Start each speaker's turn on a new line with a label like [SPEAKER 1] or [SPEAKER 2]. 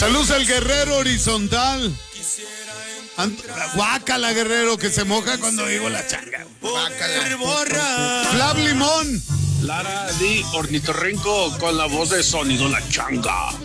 [SPEAKER 1] Saludos al Guerrero Horizontal. Guácala, Guerrero, que se moja cuando digo la changa. Guácala. Flav Limón.
[SPEAKER 2] Lara Di Ornitorrinco con la voz de Sonido La Changa.